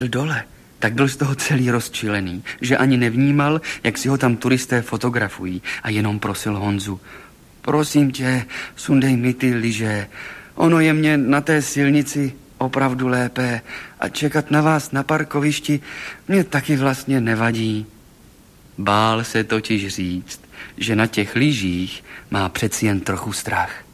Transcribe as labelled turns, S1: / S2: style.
S1: dole, tak byl z toho celý rozčilený, že ani nevnímal, jak si ho tam turisté fotografují a jenom prosil Honzu: prosím tě, sundej mi ty lyže, ono je mě na té silnici opravdu lépe a čekat na vás na parkovišti mě taky vlastně nevadí. Bál se totiž říct, že na těch lyžích má přeci jen trochu strach.